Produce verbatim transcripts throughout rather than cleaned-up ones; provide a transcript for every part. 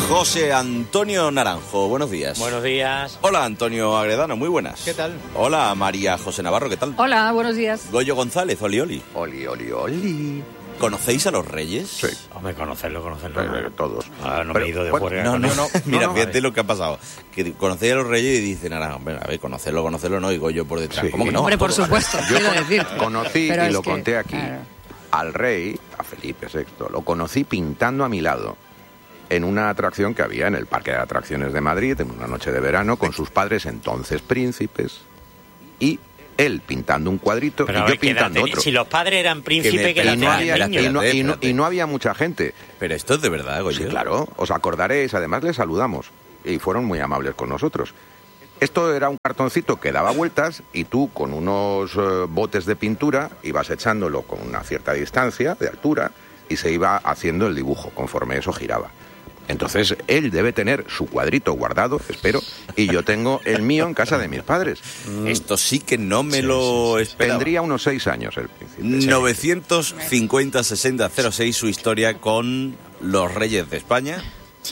José Antonio Naranjo, buenos días. Buenos días. Hola, Antonio Agredano, muy buenas. ¿Qué tal? Hola, María José Navarro, ¿qué tal? Hola, buenos días. Goyo González, oli, oli. Oli, oli, oli. ¿Conocéis a los Reyes? Sí. Hombre, conocerlo, conocerlo. Eh, todos. Ah, no Pero, me he ido de bueno, juerga. No, con no, él. no. Mira, no, fíjate vale. lo que ha pasado. Que conocéis a los Reyes y dicen, ahora, bueno, a ver, conocerlo, conocerlo, no, y Goyo por detrás. Sí. ¿Cómo que no? Hombre, por Todo. supuesto, Yo quiero con- decir. conocí, Pero y es lo que, conté aquí, claro. al rey, a Felipe sexto, lo conocí pintando a mi lado en una atracción que había en el Parque de Atracciones de Madrid, en una noche de verano, con sus padres entonces príncipes, y él pintando un cuadrito Pero y a yo ver, ¿qué edad pintando tenía? otro. Si los padres eran príncipes, me- que Y eran no, había, espérate, y, no, y no- espérate. y no había mucha gente. Pero esto es de verdad, Goyo. Sí, claro, os acordaréis, además les saludamos y fueron muy amables con nosotros. Esto era un cartoncito que daba vueltas y tú con unos eh, botes de pintura ibas echándolo con una cierta distancia de altura y se iba haciendo el dibujo conforme eso giraba. Entonces él debe tener su cuadrito guardado, espero, y yo tengo el mío en casa de mis padres. Esto sí que no me lo esperaba. Tendría unos seis años el príncipe. novecientos cincuenta sesenta cero seis, su historia con los Reyes de España.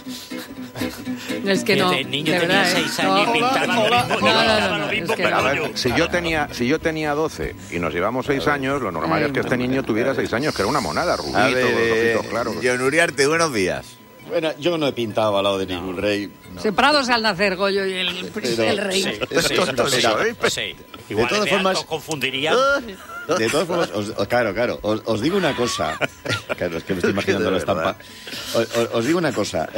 Es que no. El niño de tenía verdad, ¿eh? seis años y No, pintaba lo hola, mismo. no, no, no, Lo no, mismo, es que pero A no. ver, si yo tenía, si yo tenía doce y nos llevamos seis años, lo normal Ay, es que este mamá. niño tuviera seis años, que era una monada, rubito, A ver, con los eh, ojitos claros. John Uriarte, buenos días. Bueno, yo no he pintado al lado de ningún rey. No. Separados al nacer, Goyo y el, Pero- el rey. Sí, Es sí, tonto sí, eso, ¿eh? sí. Igual todas de formas- alto confundiría. De todas formas, os- os- claro, claro, os, os digo una cosa. Claro, es que me estoy imaginando De la estampa. Os, os- os digo una cosa.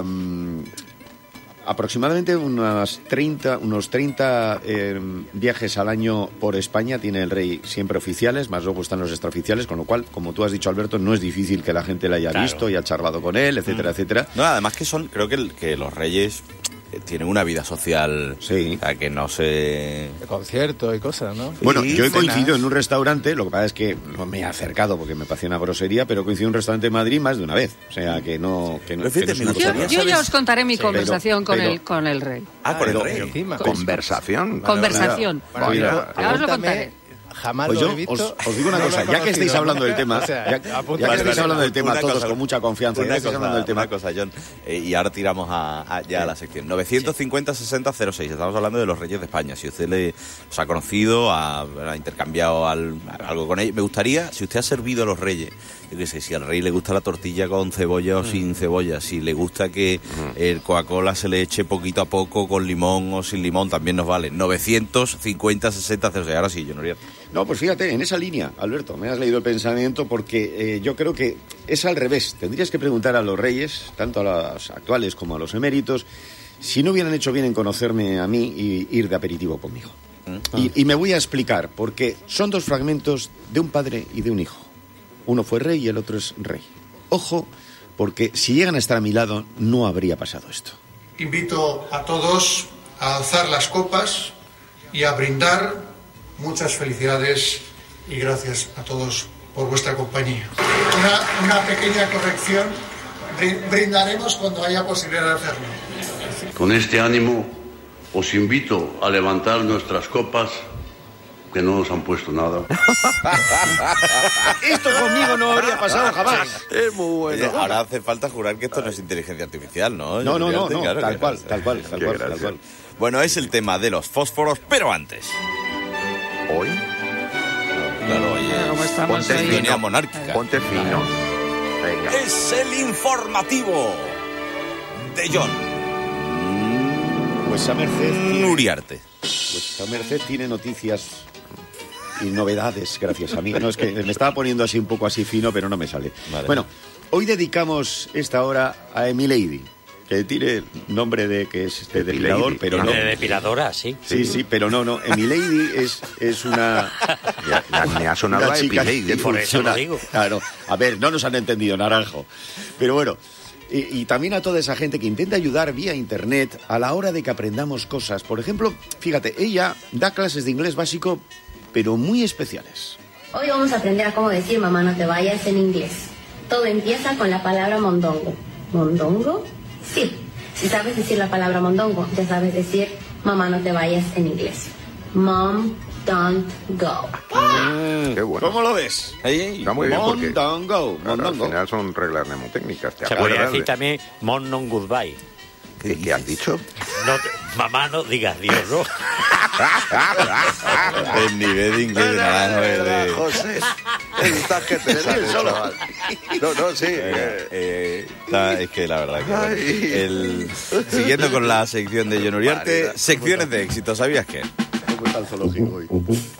em, aproximadamente unas treinta, unos treinta em, viajes al año por España tiene el rey siempre oficiales, más luego están los extraoficiales, con lo cual, como tú has dicho, Alberto, no es difícil que la gente le haya Claro. visto y ha charlado con él, etcétera, etcétera. No, además que son, creo que, el- que los Reyes eh, tienen una vida social, Sí. o sea, que no se... De conciertos y cosas, ¿no? Bueno, Sí, yo he cenas. coincidido en un restaurante, lo que pasa es que no me he acercado porque me parecía una grosería, pero coincido en un restaurante en Madrid más de una vez. O sea, que no... Que no, Pero fíjate, que no es me una Yo, cosa gustaría yo ya ¿sabes? os contaré mi Sí, conversación pero- con, pero- el, con el rey. Ah, con el pero- Rey. Encima. Conversación. Conversación. Bueno, Mira, yo- Ahora os lo pregúntame, contaré. Jamás Pues lo yo he visto. os, os digo una no lo cosa, he ya que estáis conocido hablando del nunca, tema, o sea, ya, apunta- ya que estáis Vale, hablando del una tema todos cosa- con mucha confianza, ya Una que estáis cosa, hablando del tema, una cosa, John, eh, y ahora tiramos a, a- ya a la sección. novecientos cincuenta sesenta cero seis, estamos hablando de los Reyes de España. Si usted le, os ha conocido, ha, ha intercambiado al- algo con ellos, me gustaría, si usted ha servido a los Reyes, yo qué sé, si al rey le gusta la tortilla con cebolla o sin cebolla, si le gusta que el Coca-Cola se le eche poquito a poco con limón o sin limón, también nos vale. novecientos cincuenta sesenta cero seis, ahora sí, John Uriarte. No, pues fíjate, en esa línea, Alberto, me has leído el pensamiento porque eh, yo creo que es al revés. Tendrías que preguntar a los reyes, tanto a los actuales como a los eméritos, si no hubieran hecho bien en conocerme a mí y ir de aperitivo conmigo. Y, y me voy a explicar, porque son dos fragmentos de un padre y de un hijo. Uno fue rey y el otro es rey. Ojo, porque si llegan a estar a mi lado, no habría pasado esto. Invito a todos a alzar las copas y a brindar. Muchas felicidades y gracias a todos por vuestra compañía. Una, una pequeña corrección. Brin- Brindaremos cuando haya posibilidad de hacerlo. Con este ánimo os invito a levantar nuestras copas, que no nos han puesto nada. Esto conmigo no habría pasado jamás. Es muy Oye, bueno. ahora hace falta jurar que esto no es inteligencia artificial, ¿no? No, John no, no, Uriarte? no, Claro tal que cual, no. tal cual, tal Qué cual, tal gracia. cual. Bueno, es el tema de los fósforos, pero antes. Hoy, Claro, oye, ¿Cómo estamos ponte hoy? sintonía fino. monárquica. Ponte fino. Venga. Es el informativo de John Pues a merced tiene, Uriarte. pues a merced tiene noticias y novedades, gracias a mí. No, es que me estaba poniendo así un poco así fino, pero no me sale. Vale. Bueno, hoy dedicamos esta hora a Emilady, que tiene nombre de que es de Emilady. depilador, pero no. De depiladora, sí. Sí, sí, pero no, no. Emilady es, es una... Ya, ya me ha sonado Una a chica Epilady. que por eso lo funciona. digo. Claro, a ver, no nos han entendido, Naranjo. Pero bueno, y, y también a toda esa gente que intenta ayudar vía internet a la hora de que aprendamos cosas. Por ejemplo, fíjate, ella da clases de inglés básico, pero muy especiales. Hoy vamos a aprender a cómo decir mamá no te vayas en inglés. Todo empieza con la palabra mondongo. ¿Mondongo? Sí. Si sabes decir la palabra mondongo, ya sabes decir mamá no te vayas en inglés. Mom, don't go. Qué bueno. ¿Cómo lo ves? Ahí, Está muy bien porque Mondongo, claro, al mondongo. final son reglas mnemotécnicas. ¿Te Se podría acuerdas decir de- también Mon non goodbye. ¿Qué, qué has dicho? No te- mamá, no digas Dios, ¿no? el nivel de inglés de Naranjo es de... José, estás que te sale, chaval. No, no, sí. Eh, eh, está- es que la verdad que Ay. el, siguiendo con la sección de John Uriarte, secciones de éxito, ¿sabías qué? Está el zoológico hoy.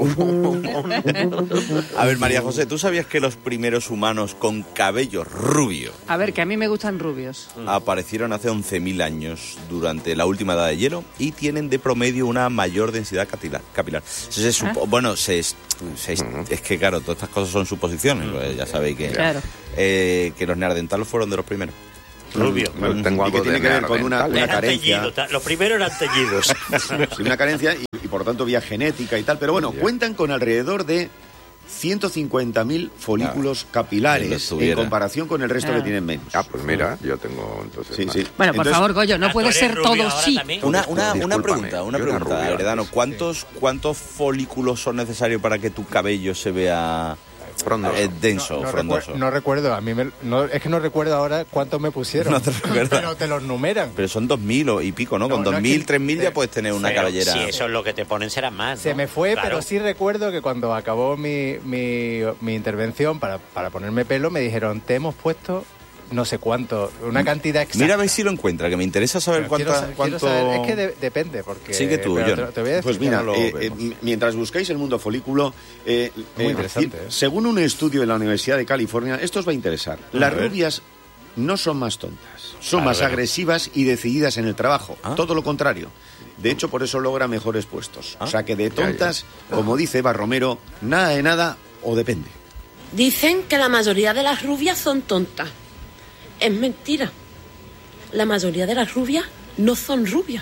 A ver, María José, ¿tú sabías que los primeros humanos con cabello rubio A ver, que a mí me gustan rubios. aparecieron hace once mil años durante la última edad de hielo y tienen de promedio una mayor densidad capilar? capilar. Se supo- bueno, se, es- se es, es que claro, todas estas cosas son suposiciones, pues ya sabéis que, Claro. eh, que los neandertalos fueron de los primeros. Rubio. No tengo Y que algo tiene de que ver con una, neandertal. una Eran carencia. teñidos, ta- los primeros eran teñidos. Sí, una carencia y, y por tanto vía genética y tal. Pero bueno, Ya. cuentan con alrededor de ciento cincuenta mil folículos Quien lo capilares en tuviera. comparación con el resto Ah. que tienen menos. Ah, pues mira, yo tengo entonces. Sí, más. sí. Bueno, por Entonces, favor, Goyo, no Ah, puede ¿tú eres ser rubio todo ahora sí. también? Una, una, una Discúlpame, pregunta, una yo era pregunta, rubio Heredano. antes, ¿Cuántos, ¿Cuántos folículos son necesarios para que tu cabello se vea Frondoso. eh, denso, No, frondoso? recuer- no recuerdo, a mí me- no, es que no recuerdo ahora cuántos me pusieron. No te recuerdas. Pero te los numeran. Pero son dos mil o- y pico, ¿no? No, Con no dos es mil, que- tres mil ya eh, puedes tener una Pero cabellera. Si eso es lo que te ponen, serán más. Se ¿no? me fue, Claro. pero sí recuerdo que cuando acabó mi, mi, mi intervención para, para ponerme pelo, me dijeron, te hemos puesto no sé cuánto, una cantidad exacta. Mira a ver si lo encuentra, que me interesa saber Pero quiero cuánta, sa- quiero cuánto... saber- es que de- depende, porque... Sigue tú, pero John. te, te voy a decir, Pues mira, ya no lo eh, eh, vemos. m- mientras buscáis el mundo folículo, eh, Muy eh, interesante, ci- ¿eh? según un estudio de la Universidad de California, esto os va a interesar. Las ver. rubias no son más tontas, son Claro, más claro. agresivas y decididas en el trabajo. Ah. Todo lo contrario. De hecho, por eso logra mejores puestos. Ah. O sea que de tontas, como dice Eva Romero, nada de nada o depende. Dicen que la mayoría de las rubias son tontas. Es mentira. La mayoría de las rubias no son rubias.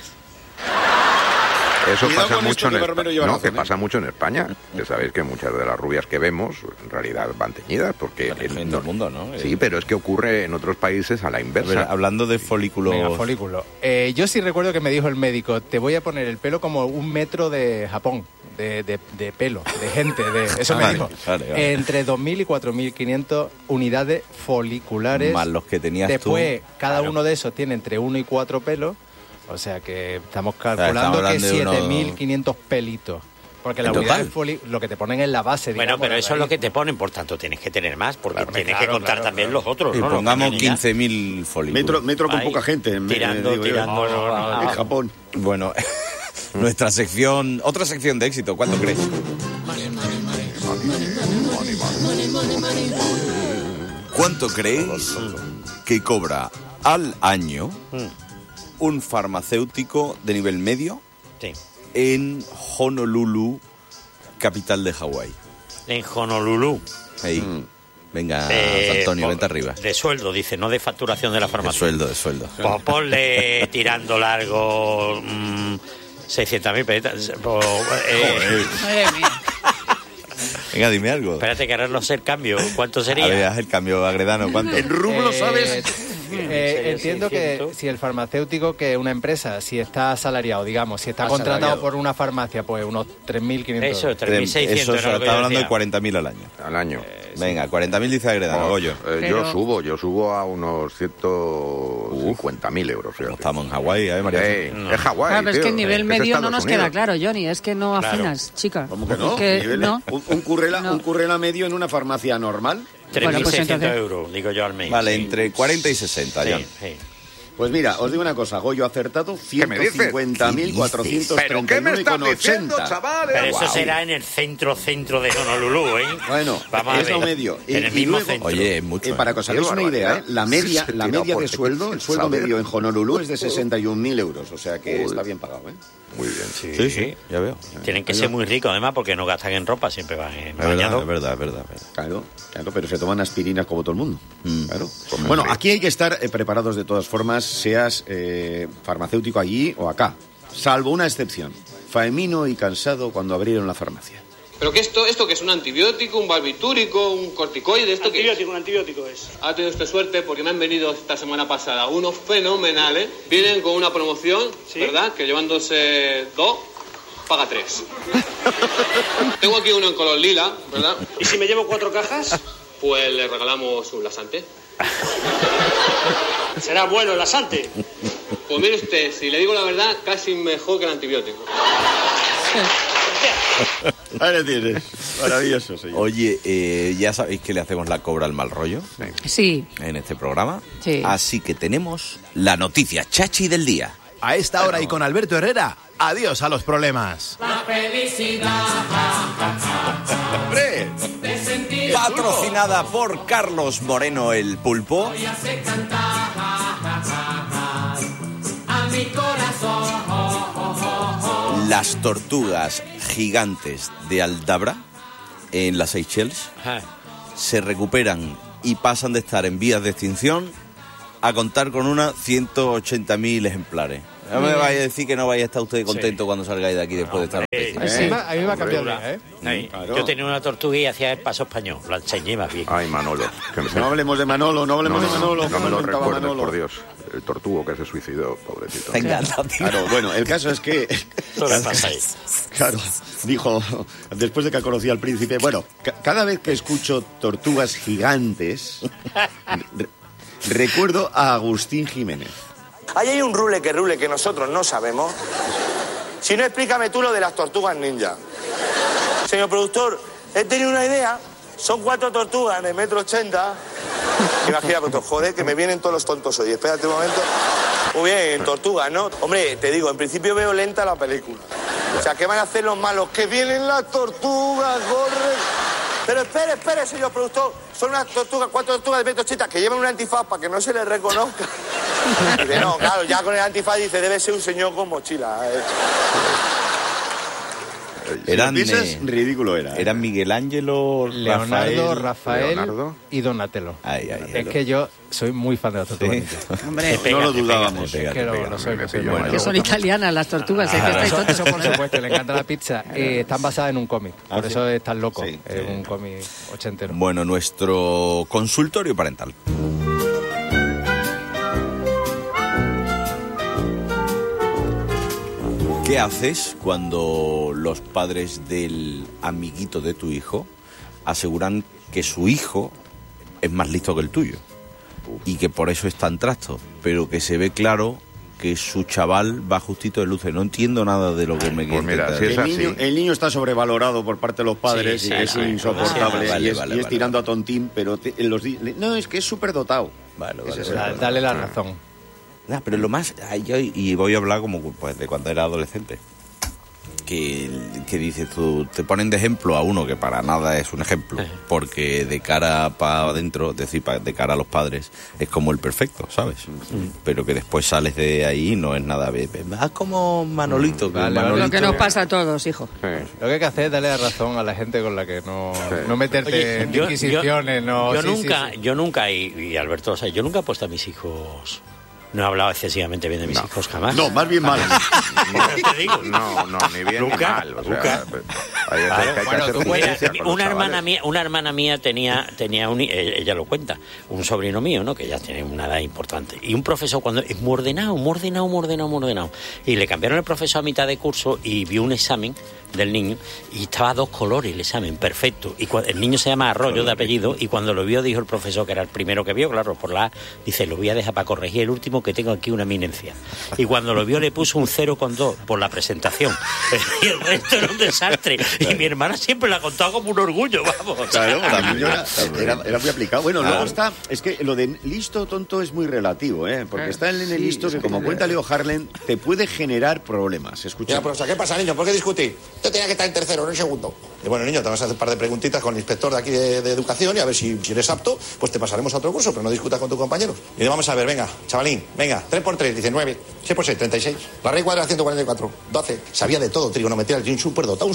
Eso Cuidado pasa con mucho esto en que Barbero España. lleva No, razón, que ¿eh? pasa mucho en España. Que sabéis que muchas de las rubias que vemos en realidad van teñidas porque Bueno, en todo el mundo, ¿no? Sí, pero es que ocurre en otros países a la A ver, inversa. hablando de folículos... Venga, folículo. Eh, yo sí recuerdo que me dijo el médico, te voy a poner el pelo como un metro de Japón, de, de, de pelo, de gente, de eso me Vale, dijo. vale, vale. Entre dos mil y cuatro mil quinientos unidades foliculares. Más los que tenías Después, tú. cada Claro. uno de esos tiene entre uno y cuatro pelos, o sea que estamos estamos calculando que hablando de unos- siete mil quinientos pelitos. Porque la ¿En unidad total? de foli- lo que te ponen en la base, Bueno, digamos, pero la eso es lo raíz. que te ponen, por tanto tienes que tener más, porque Claro, tienes claro, que contar claro, también claro. los otros. Y ¿no? Los pongamos que tenías. quince mil folículos. Metro, metro con Ahí, poca gente. me- tirando, digo yo. tirando. No, no, no, En no. Japón. Bueno, nuestra sección, otra sección de éxito, ¿cuánto crees? ¿Cuánto creéis que cobra al año un farmacéutico de nivel medio Sí. en Honolulu, capital de Hawái? En Honolulu. Ahí. Mm. Venga, Eh, Antonio, po- vente arriba. De sueldo, dice, no de facturación de la De farmacia. sueldo, de sueldo. Pues ponle tirando largo mm, seiscientas mil pesetas. Pues, eh, Madre mía. Venga, dime algo. espérate que ahora no sé el cambio. ¿Cuánto A ver, sería? haz el cambio, Agredano, ¿cuánto? En rublo, Eh, ¿sabes? eh, Sería entiendo que seiscientos. si el farmacéutico, que una empresa, si está asalariado, digamos, si está contratado Asalariado. por una farmacia, pues unos tres mil quinientos. Eso, tres mil seiscientos. Eso, era lo que está yo hablando de decía. cuarenta mil al año. Al año. Venga, cuarenta mil dice Agredano, Oh, Goyo. eh, Pero- Yo subo, yo subo a unos ciento cincuenta mil euros. Como fíjate. estamos en Hawái, ¿eh, María? Eh, Es Hawái. Claro, pero es que tío, el nivel es medio no Estados nos Unidos. queda claro, Johnny. Es que no Claro. afinas, chica. ¿Cómo que no? Es que Niveles- no. Un, un currela, No. un currela medio en una farmacia normal. tres mil Bueno, pues seiscientos entonces- euros, digo yo al mes. Vale, sí. entre cuarenta y sesenta, Sí, John. sí. Pues mira, os digo una cosa, Goyo ha acertado ¿Qué me dices? ciento cincuenta mil cuatrocientos ¿Pero treinta qué y me nueve estás con diciendo, ochenta. chavales? Pero eso Guau. será en el centro, centro de Honolulu, ¿eh? Bueno, Vamos a es lo ver. medio. Y- En el y mismo luego- centro. Oye, es mucho. Eh, para que os hagáis Qué una idea, ¿eh? barbaridad. la media, Se la tira media por de sueldo, el sueldo saber. medio en Honolulu es de sesenta y un mil euros, o sea que está bien pagado, ¿eh? Muy bien. Sí, Sí, sí, ya veo. Tienen que ser muy ricos, además, porque no gastan en ropa, siempre van en Es verdad, bañados. es verdad, es verdad, es verdad. Claro, claro, pero se toman aspirinas como todo el mundo. Mm. Claro. Como Bueno, sí. aquí hay que estar eh, preparados de todas formas, seas eh, farmacéutico allí o acá. Salvo una excepción. Faemino y cansado cuando abrieron la farmacia. ¿Pero qué esto, esto que es un antibiótico, un barbitúrico, un corticoide? ¿Esto qué es? Antibiótico, un antibiótico es. Ha tenido usted suerte porque me han venido esta semana pasada unos fenomenales. Vienen con una promoción, Sí. ¿verdad? Que llevándose dos paga tres. Tengo aquí uno en color lila, ¿verdad? ¿Y si me llevo cuatro cajas? Pues le regalamos un lasante. ¿Será bueno el lasante? Pues mire usted, si le digo la verdad, casi mejor que el antibiótico. Ahí lo tienes. Maravilloso, señor. Oye, eh, ya sabéis que le hacemos la cobra al mal rollo. Sí. En este programa. Sí. Así que tenemos la noticia chachi del día. A esta hora y con Alberto Herrera, adiós a los problemas. La felicidad. ¡Hombre! Patrocinada por Carlos Moreno el Pulpo. Voy a hacer cantar a mi corazón. Las tortugas gigantes de Aldabra, en las Seychelles, se recuperan y pasan de estar en vías de extinción a contar con unas ciento ochenta mil ejemplares. No me vaya a decir que no vaya a estar usted contento sí. cuando salgáis de aquí después no, de estar... Eh, sí, a mí me ha cambiado el día, ¿eh? Sí, claro. Yo tenía una tortuga y hacía el paso español, la enseñé más bien. Ay, Manolo. Que me... No hablemos de Manolo, no hablemos no, de Manolo. No, no me lo recuerdes, Manolo. por Dios. El tortugo que se suicidó, pobrecito. Venga, claro, bueno, el caso es que... Claro, dijo, después de que conocía al príncipe, bueno, ca cada vez que escucho tortugas gigantes, re recuerdo a Agustín Jiménez. Ahí hay un rule que rule que nosotros no sabemos. Si no, explícame tú lo de las tortugas ninja. Señor productor, he tenido una idea. Son cuatro tortugas de metro ochenta. Imagina, productor, joder, que me vienen todos los tontos hoy. Espérate un momento. Muy bien, tortugas, ¿no? Hombre, te digo, en principio veo lenta la película. O sea, ¿qué van a hacer los malos? Que vienen las tortugas, corren... Pero espere, espere, señor productor. Son unas tortugas, cuatro tortugas de metro ochenta que llevan un antifaz para que no se les reconozca. Y dice, no, claro, ya con el antifaz dice, debe ser un señor con mochila. Eh. Eran, si eh, ridículo era. Eran Miguel Ángelo, Leonardo, Rafael, Rafael Leonardo. y Donatello. Ay, ay, es ay, que yo soy muy fan de las tortugas. Sí. Hombre, no lo dudábamos. Es que lo, lo soy, lo soy. Bueno, que son italianas las tortugas. Ah, es que estáis eso, tontos. eso por supuesto, le encanta la pizza. Eh, están basadas en un cómic, ¿Ah, por sí? eso es tan loco. Sí, es sí. un cómic ochentero. Bueno, nuestro consultorio parental. ¿Qué haces cuando los padres del amiguito de tu hijo aseguran que su hijo es más listo que el tuyo y que por eso está en trasto, pero que se ve claro que su chaval va justito de luces? No entiendo nada de lo que me pues quiere mira, si es el, así. niño, el niño está sobrevalorado por parte de los padres Sí, y sí, es sí, insoportable sí, vale, y es, vale, y es vale, tirando a tontín, pero te, los di no, es que es súper dotado. Vale, vale, Ese vale, es vale. Dale la razón. Nah, pero lo más... ay, yo- y voy a hablar como pues, de cuando era adolescente. Que, que dices tú, te ponen de ejemplo a uno que para nada es un ejemplo, porque de cara para adentro, es decir, pa- de cara a los padres, es como el perfecto, ¿sabes? Pero que después sales de ahí no es nada... ve- ve- Vas como Manolito. que Vale, vale. Manolito- Lo que nos pasa a todos, hijo. Lo que hay que hacer es darle la razón a la gente con la que no, no meterte Oye, en yo- inquisiciones. yo, no, yo sí, nunca, sí, sí. yo nunca, y, y Alberto, o sea, yo nunca he puesto a mis hijos... No he hablado excesivamente bien de mis No. hijos jamás. No, más bien mal. Te digo. No, no, ni bien Nunca, ni mal. O sea, nunca. hay veces Claro, que hay que bueno, hacer tú puedes- justicia con los una hermana chavales. mía, una hermana mía tenía, tenía un, eh, ella lo cuenta, un sobrino mío, ¿no? Que ya tiene una edad importante. Y un profesor cuando es muy ordenado, muy ordenado, muy ordenado, muy ordenado. Y le cambiaron el profesor a mitad de curso y vio un examen del niño y estaba a dos colores el examen, perfecto. Y cua- el niño se llama Arroyo de apellido y cuando lo vio dijo el profesor, que era el primero que vio, claro, por la A, dice, lo voy a dejar para corregir el último que tengo aquí una eminencia. Y cuando lo vio le puso un cero coma dos por la presentación. Y el resto era un desastre. Y mi hermana siempre la contaba como un orgullo, vamos. Claro, también era, era, era muy aplicado. Bueno, Claro. luego está... Es que lo de listo o tonto es muy relativo, ¿eh? Porque está el nene listo que, como cuenta Leo Harlem, te puede generar problemas. Escucha. Ya, profesor, ¿qué pasa, niño? ¿Por qué discutir? Yo tenía que estar en tercero, no en segundo. Y bueno, niño, te vamos a hacer un par de preguntitas con el inspector de aquí de, de educación y a ver si, si eres apto, pues te pasaremos a otro curso, pero no discutas con tus compañeros. Y le vamos a ver, venga, chavalín, venga, tres por tres, dice nueve, seis por seis, treinta y seis. La raíz cuadrada, ciento cuarenta y cuatro, doce. Sabía de todo, trigonometría, un superdotado, un superdotado.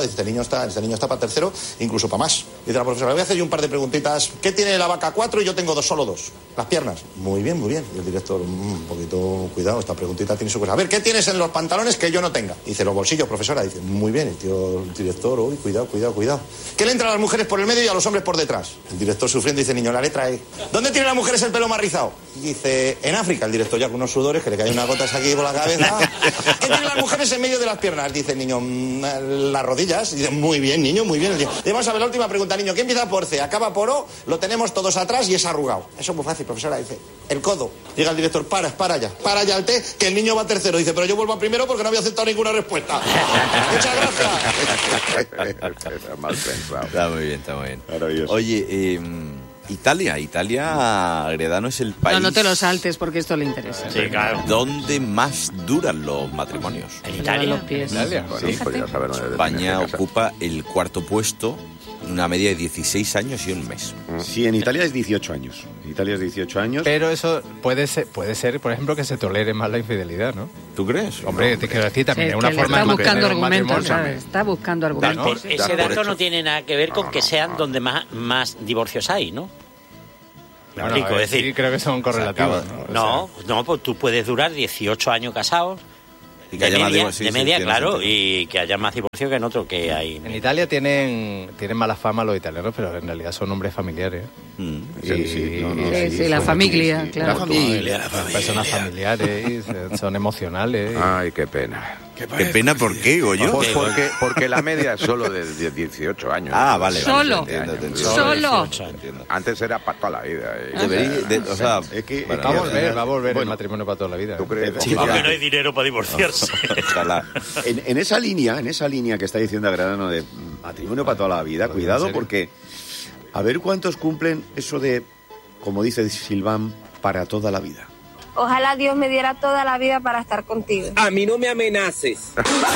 dice, este niño está, este niño está para tercero, incluso para más. Dice la profesora, le voy a hacer yo un par de preguntitas. ¿Qué tiene la vaca cuatro y yo tengo dos, solo dos? Las piernas. Muy bien, muy bien. Y el director, mmm, un poquito, cuidado, esta preguntita tiene su cosa. A ver, ¿qué tienes en los pantalones que yo no tenga? Dice, los bolsillos, profesora. Dice, muy bien, el tío, el director, uy, cuidado, cuidado, cuidado. ¿Qué le entra a las mujeres por el medio y a los hombres por detrás? El director sufriendo dice, niño, la letra E. ¿Dónde tienen las mujeres el pelo más rizado? Dice, en África. El director ya con unos sudores que le caen unas gotas aquí por la cabeza. ¿Qué tienen las mujeres en medio de las piernas? Dice el niño, mmm, las rodillas. Dice, muy bien, niño, muy bien. Y vamos a ver la última pregunta, niño. ¿Qué empieza por C? Acaba por O, lo tenemos todos atrás y es arrugado. Eso es muy fácil, profesora. Dice, el codo. Llega el director, para, para ya. Para ya el té, que el niño va tercero. Dice, pero yo vuelvo a primero porque no había aceptado ninguna respuesta. Muchas gracias. Mal pensado. Está muy bien, está muy bien. Maravilloso. Oye, eh, Italia, Italia, Agredano es el país... No, no te lo saltes porque esto le interesa. Sí, claro. ¿Dónde más duran los matrimonios? En Llevan Italia. los pies. Italia. Bueno, Sí. pues ya saber dónde España tener que casar. ocupa el cuarto puesto, una media de dieciséis años y un mes. Sí, en Italia es dieciocho años. En Italia es dieciocho años. Pero eso puede ser, puede ser, por ejemplo, que se tolere más la infidelidad, ¿no? ¿Tú crees? Hombre, te quiero decir, también Sí, es una que le forma está de buscando mantener un argumentos, matrimonio. ¿sabes? Está buscando Pero argumentos. ese dar por dato hecho. no tiene nada que ver con No, que no, sean no. donde más, más divorcios hay, ¿no? Me Bueno, explico, a ver, es decir, sí, creo que son correlativos. acaba- ¿no? O no, no, pues tú puedes durar dieciocho años casados, Y que de haya más media, divorcio, sí, de sí, media, tiene claro, sentido. y que haya más divorcio que en otro que hay. En Italia tienen, tienen mala fama los italianos, pero en realidad son hombres familiares. Mm. Sí, sí, no, no, Sí, sí, la son- familia, sí, claro. La familia. Personas familiares, y son emocionales. y- Ay, qué pena. Qué pena, ¿por qué, Goyo? Pues porque, porque la media es solo de die- dieciocho años. Ah, vale, vale. Solo. te entiendo, te entiendo. Solo. Entiendo. Antes era para toda la vida. ¿eh? Debería- de- o sea, Es que- bueno, Va a ya- volver, va a volver el Bueno. matrimonio para toda la vida. ¿Tú ¿eh? crees? Sí, Aunque ya. no hay dinero para divorciarse. ojalá. En, en esa línea, en esa línea que está diciendo Agredano de matrimonio para toda la vida, cuidado serio? porque a ver cuántos cumplen eso de, como dice Silván, para toda la vida. Ojalá Dios me diera toda la vida para estar contigo. A mí no me amenaces.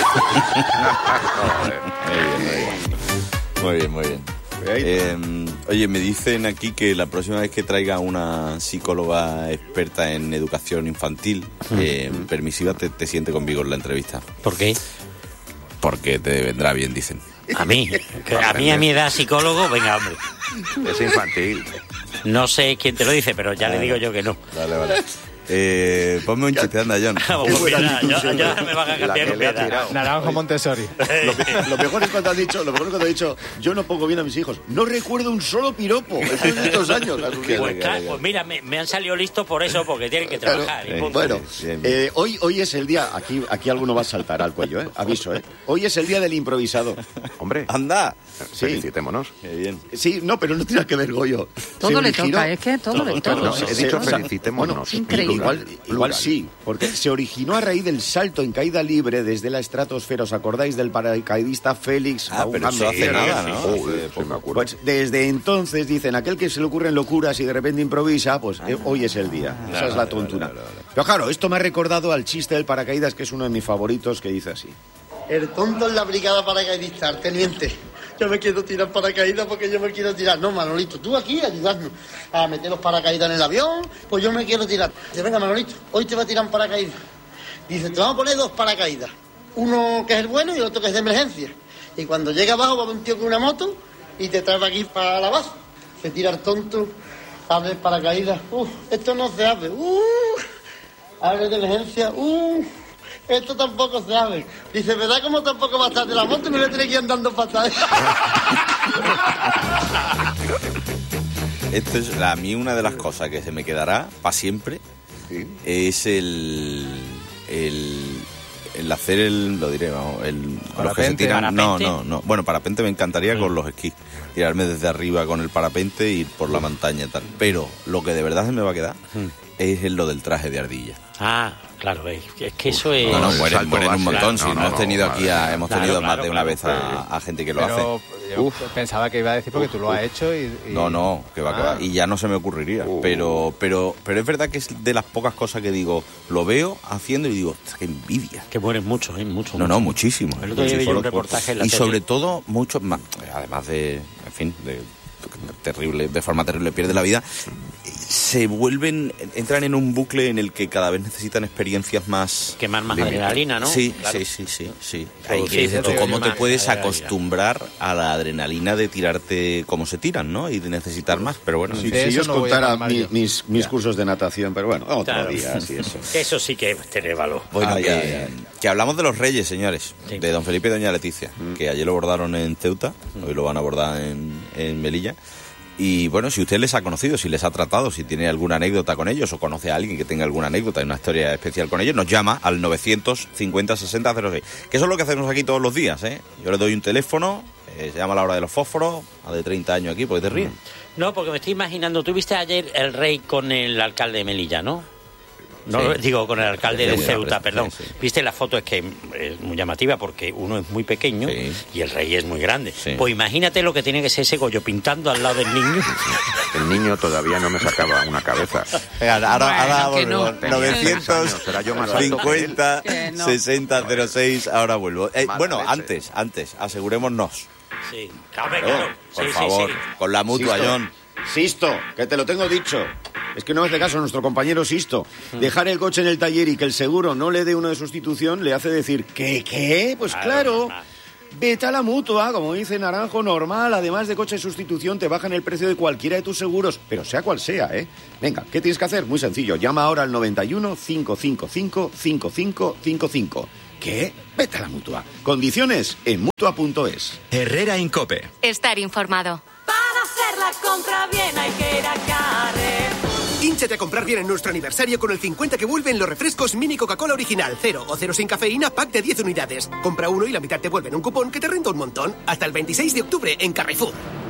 Muy bien, muy bien. Eh, oye, me dicen aquí que la próxima vez que traiga una psicóloga experta en educación infantil eh, permisiva te, te siente conmigo en la entrevista. ¿Por qué? Porque te vendrá bien, dicen. A mí, que a mí a mi edad psicólogo, venga, hombre. Es infantil. No sé quién te lo dice, pero ya le digo yo que no. Vale, vale. Eh, ponme un chiste, anda, John. Vamos, pues mira, yo, yo ahora me van a La cambiar que con le ha mi edad. tirado. Naranjo Montessori. Lo, lo mejor es cuando has dicho, lo mejor es cuando has dicho, yo no pongo bien a mis hijos. No recuerdo un solo piropo. Después de estos años. Pues, claro, pues mira, me, me han salido listos por eso, porque tienen que trabajar. y punto. Bueno, Bien, bien. eh, hoy, hoy es el día, aquí, aquí alguno va a saltar al cuello, ¿eh? Aviso, ¿eh? Hoy es el día del improvisado. Hombre, Anda. Sí. felicitémonos. Qué bien. Sí, no, pero no tiene que ver, Goyo. Todo Se le originó- toca, es que todo le toca. No, he dicho o sea, felicitémonos. bueno, Increíble. Igual, Plural, igual plural. sí, porque se originó a raíz del salto en caída libre desde la estratosfera. ¿Os acordáis del paracaidista Félix? Ah, pero eso hace Bauman? nada, ¿no? Uy, Hace sí me acuerdo. Pues desde entonces dicen, aquel que se le ocurren locuras y de repente improvisa, pues eh, hoy es el día. Esa es la tontuna. Pero claro, esto me ha recordado al chiste del paracaídas, que es uno de mis favoritos, que dice así. El tonto en la brigada paracaidista, teniente. Yo me quiero tirar paracaídas porque yo me quiero tirar. No, Manolito, tú aquí ayudarnos a meter los paracaídas en el avión, pues yo me quiero tirar. Dice, venga, Manolito, hoy te va a tirar un paracaídas. Dice, te vamos a poner dos paracaídas. Uno que es el bueno y el otro que es de emergencia. Y cuando llega abajo va un tío con una moto y te trae aquí para la base. Se tira el tonto, abre el paracaídas. Uf, esto no se abre. Uh, abre de emergencia. Uh, esto tampoco se abre. Dice, ¿verdad cómo tampoco va a estar de la moto? Me voy a tener que ir andando para atrás. Esto es, a mí una de las cosas que se me quedará para siempre es el, el el hacer el, lo diré, vamos, el los que se Parapente. tiran, no, ¿Parapente? no, no, bueno, parapente me encantaría con los esquís, tirarme desde arriba con el parapente y ir por la montaña y tal, pero lo que de verdad se me va a quedar es en lo del traje de ardilla. Ah, claro, es, es que eso es... No, no, el mueren, salto mueren un base. montón. No, si no, no, hemos no, tenido madre aquí a, mía. hemos Claro, tenido claro, más de una claro. vez a, a gente que lo Pero hace. yo pensaba que iba a decir porque tú lo has hecho y... y- No, no, que va, que Ah. va. Y ya no se me ocurriría. Pero, pero, pero es verdad que es de las pocas cosas que digo, lo veo haciendo y digo, "Ostras, qué envidia. Que mueren muchos, ¿eh? Muchos. No, no, muchísimo. El otro día vi Muchísimo. un reportaje en la Y tele. sobre todo, muchos más, además de, en fin, de terrible, de forma terrible pierde la vida, se vuelven, entran en un bucle en el que cada vez necesitan experiencias más... Quemar más adrenalina, ¿no? Sí, Claro. sí, sí, sí, sí. Ahí Ahí sí, que dices tú, pero ¿cómo te más puedes adrenalina. acostumbrar a la adrenalina de tirarte como se tiran, ¿no? Y de necesitar más, pero bueno... Si, en fin. si yo os contara mi- mis, mis cursos de natación, pero bueno, otro Claro. día, así eso. Eso sí que tiene valor. Bueno, Ay, que, ay, ay. que hablamos de los reyes, señores, de don Felipe y doña Leticia, que ayer lo bordaron en Ceuta, hoy lo van a bordar en, en Melilla. Y bueno, si usted les ha conocido, si les ha tratado, si tiene alguna anécdota con ellos o conoce a alguien que tenga alguna anécdota y una historia especial con ellos, nos llama al novecientos cincuenta sesenta cero seis. Que eso es lo que hacemos aquí todos los días, ¿eh? Yo le doy un teléfono, eh, se llama a la hora de los fósforos, a de treinta años aquí, pues te ríen. No, porque me estoy imaginando, tú viste ayer el rey con el alcalde de Melilla, ¿no? No, Sí. digo, con el alcalde de Sí, Ceuta, sí, perdón. sí. Viste, la foto es que es muy llamativa porque uno es muy pequeño y el rey es muy grande. Pues imagínate lo que tiene que ser ese Goyo pintando al lado del niño. El niño todavía no me sacaba una cabeza. Venga, ahora, Bueno, ahora que no. volvemos. Tenía novecientos seis años, será yo más alto que él. cincuenta Que no. sesenta cero seis, ahora vuelvo. Eh, Mala bueno, leche. antes, antes, asegurémonos. Sí, claro, Claro, por Sí, sí, favor, sí. con la mutua, Sisto, John. Sisto, que te lo tengo dicho. Es que no hace caso nuestro compañero Sisto. Dejar el coche en el taller y que el seguro no le dé uno de sustitución le hace decir, ¿qué, qué? Pues claro. Vete a la mutua, como dice Naranjo, normal. Además de coche de sustitución, te bajan el precio de cualquiera de tus seguros, pero sea cual sea, ¿eh? Venga, ¿qué tienes que hacer? Muy sencillo. Llama ahora al noventa y uno, cinco cinco cinco, cinco cinco cinco cinco. ¿Qué? Vete a la mutua. Condiciones en mutua punto es. Herrera Incope. Estar informado. Para hacer la compra bien hay que ir a Carrer. Hínchate a comprar bien en nuestro aniversario con el cincuenta que vuelven los refrescos mini Coca-Cola original, cero o cero sin cafeína, pack de diez unidades. Compra uno y la mitad te vuelven un cupón que te renta un montón. Hasta el veintiséis de octubre en Carrefour.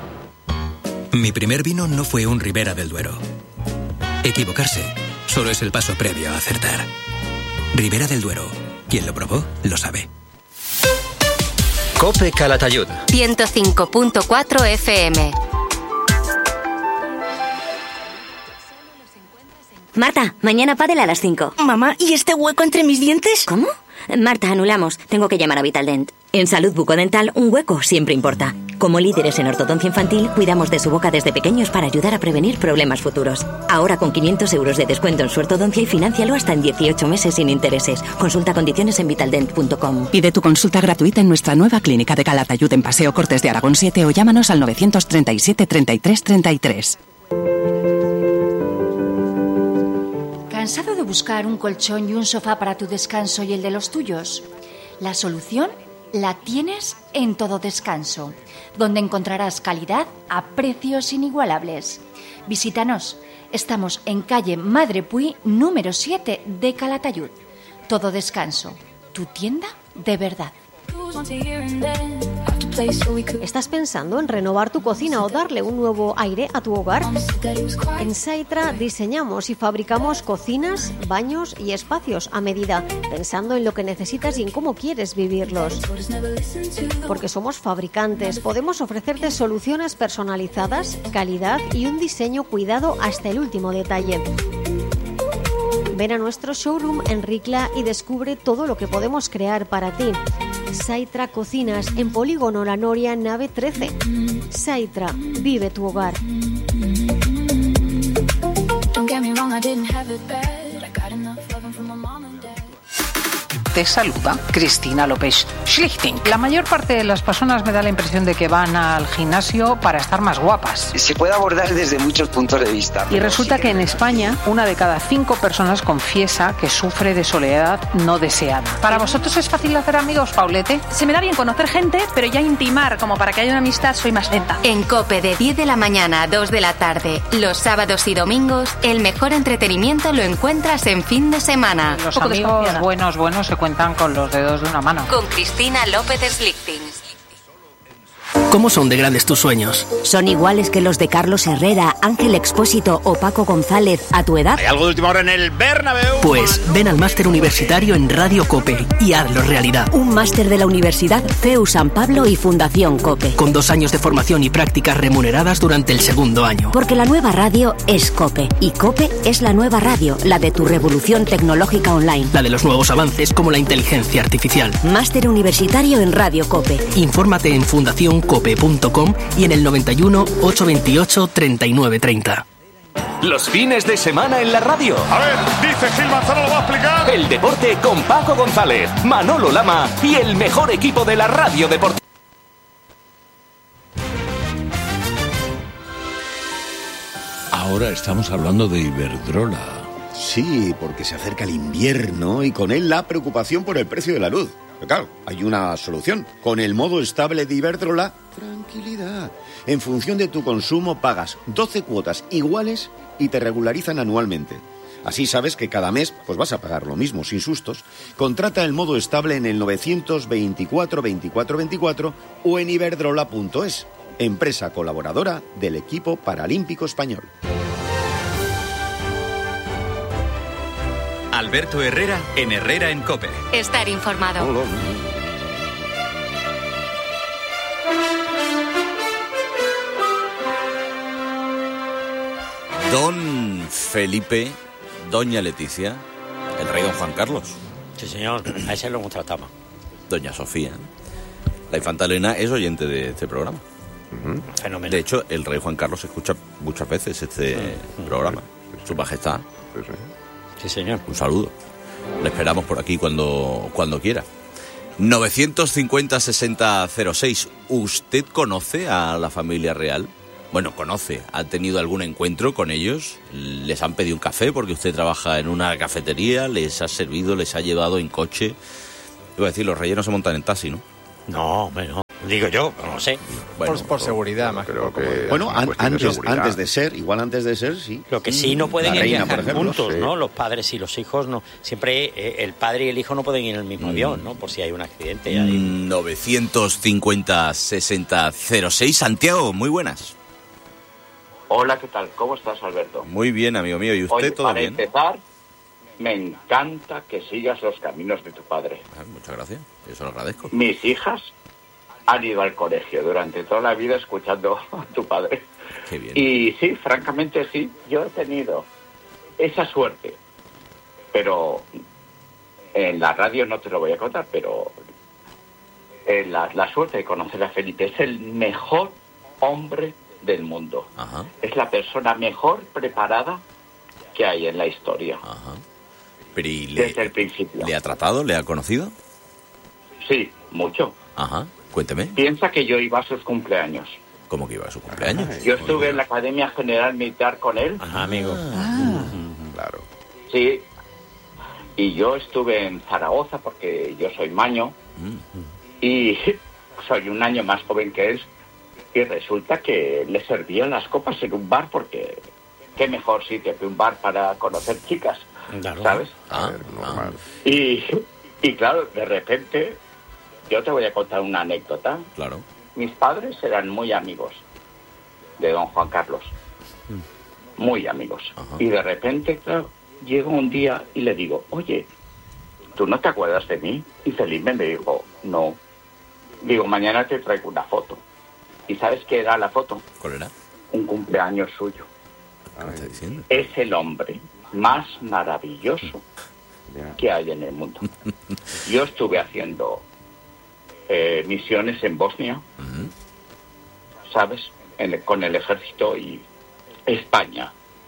Mi primer vino no fue un Ribera del Duero. Equivocarse solo es el paso previo a acertar. Ribera del Duero. Quien lo probó, lo sabe. Cope Calatayud. ciento cinco punto cuatro F M. Marta, mañana pádel a las cinco. Mamá, ¿y este hueco entre mis dientes? ¿Cómo? Marta, anulamos. Tengo que llamar a Vitaldent. En Salud Bucodental, un hueco siempre importa. Como líderes en ortodoncia infantil, cuidamos de su boca desde pequeños para ayudar a prevenir problemas futuros. Ahora con quinientos euros de descuento en su ortodoncia y financialo hasta en dieciocho meses sin intereses. Consulta condiciones en vitaldent punto com. Pide tu consulta gratuita en nuestra nueva clínica de Calatayud en Paseo Cortes de Aragón siete o llámanos al novecientos treinta y siete, treinta y tres, treinta y tres. ¿Cansado de buscar un colchón y un sofá para tu descanso y el de los tuyos? La solución la tienes en Todo Descanso, donde encontrarás calidad a precios inigualables. Visítanos. Estamos en calle Madre Puy, número siete de Calatayud. Todo Descanso, tu tienda de verdad. ¿Estás pensando en renovar tu cocina o darle un nuevo aire a tu hogar? En Saitra diseñamos y fabricamos cocinas, baños y espacios a medida, pensando en lo que necesitas y en cómo quieres vivirlos. Porque somos fabricantes, podemos ofrecerte soluciones personalizadas, calidad y un diseño cuidado hasta el último detalle. Ven a nuestro showroom en Ricla y descubre todo lo que podemos crear para ti. Saitra Cocinas, en Polígono La Noria, nave trece. Saitra, vive tu hogar. Te saluda Cristina López Schlichting. La mayor parte de las personas me da la impresión de que van al gimnasio para estar más guapas. Se puede abordar desde muchos puntos de vista. Y resulta que en España una de cada cinco personas confiesa que sufre de soledad no deseada. ¿Para vosotros es fácil hacer amigos, Paulete? Se me da bien conocer gente, pero ya intimar como para que haya una amistad soy más lenta. En COPE de diez de la mañana a dos de la tarde, los sábados y domingos, el mejor entretenimiento lo encuentras en fin de semana. Los amigos buenos, buenos se cuentan con los dedos de una mano. Con Cristina López Schlichting. ¿Cómo son de grandes tus sueños? ¿Son iguales que los de Carlos Herrera, Ángel Expósito o Paco González a tu edad? ¿Hay algo de última hora en el Bernabéu? Pues ven al máster universitario en Radio COPE y hazlo realidad. Un máster de la Universidad C E U San Pablo y Fundación COPE. Con dos años de formación y prácticas remuneradas durante el segundo año. Porque la nueva radio es COPE y COPE es la nueva radio, la de tu revolución tecnológica online. La de los nuevos avances como la inteligencia artificial. Máster universitario en Radio COPE. Infórmate en fundación cope punto com y en el noventa y uno, ochocientos veintiocho, treinta y nueve treinta. Los fines de semana en la radio. A ver, dice Gil Manzano, lo va a explicar. El deporte con Paco González, Manolo Lama y el mejor equipo de la radio deportiva. Ahora estamos hablando de Iberdrola. Sí, porque se acerca el invierno y con él la preocupación por el precio de la luz. Pero claro, hay una solución. Con el modo estable de Iberdrola, tranquilidad. En función de tu consumo pagas doce cuotas iguales y te regularizan anualmente. Así sabes que cada mes pues vas a pagar lo mismo, sin sustos. Contrata el modo estable en el novecientos veinticuatro veinticuatro veinticuatro o en iberdrola punto es, empresa colaboradora del equipo paralímpico español. Alberto Herrera en Herrera en COPE. Estar informado. Don Felipe, doña Leticia, el rey don Juan Carlos. Sí, señor, a ese lo hemos tratado. Doña Sofía. La infanta Elena es oyente de este programa. Uh-huh. Fenómeno. De hecho, el rey Juan Carlos escucha muchas veces este uh-huh. programa. Su majestad. Sí, sí. Sí, señor. Un saludo. Le esperamos por aquí cuando, cuando quiera. novecientos cincuenta sesenta cero seis. ¿Usted conoce a la familia real? Bueno, conoce. ¿Ha tenido algún encuentro con ellos? ¿Les han pedido un café porque usted trabaja en una cafetería? ¿Les ha servido? ¿Les ha llevado en coche? Iba a decir, los reyes no se montan en taxi, ¿no? No, bueno, digo yo, no sé. Bueno, por, por seguridad, más que por que Bueno, an- antes, de antes de ser, igual antes de ser, sí. Lo que sí no pueden ir viajar juntos, sí. ¿no? Los padres y los hijos no. Siempre eh, el padre y el hijo no pueden ir en el mismo mm. avión, ¿no? Por si hay un accidente. Hay... novecientos cincuenta sesenta cero seis. Santiago, muy buenas. Hola, ¿qué tal? ¿Cómo estás, Alberto? Muy bien, amigo mío. ¿Y usted? Oye, todo para bien? Para empezar, me encanta que sigas los caminos de tu padre. Ah, muchas gracias. Yo se lo agradezco. Mis hijas han ido al colegio durante toda la vida escuchando a tu padre. Qué bien. Y sí, francamente sí, yo he tenido esa suerte. Pero en la radio no te lo voy a contar, pero eh, la, la suerte de conocer a Felipe. Es el mejor hombre del mundo. Ajá. Es la persona mejor preparada que hay en la historia. Ajá. Pero ¿y le, desde el principio. ¿Le ha tratado? ¿Le ha conocido? Sí, mucho. Ajá. Cuénteme. Piensa que yo iba a sus cumpleaños. ¿Cómo que iba a su cumpleaños? Yo estuve en la Academia General Militar con él. Ajá, amigo. Ah. Claro. Sí. Y yo estuve en Zaragoza porque yo soy maño. Mm. Y soy un año más joven que él. Y resulta que le servían las copas en un bar porque qué mejor sitio que un bar para conocer chicas, claro. ¿Sabes? Ah, normal. Y, y claro, de repente, yo te voy a contar una anécdota. Claro. Mis padres eran muy amigos de don Juan Carlos. Muy amigos. Ajá. Y de repente, claro, llego un día y le digo, oye, ¿tú no te acuerdas de mí? Y Felipe me dijo, no. Digo, mañana te traigo una foto. ¿Y sabes qué era la foto? ¿Cuál era? Un cumpleaños suyo. ¿Qué me está diciendo? Es el hombre más maravilloso que hay en el mundo. Yo estuve haciendo eh, misiones en Bosnia, uh-huh. ¿sabes? En el, con el ejército y España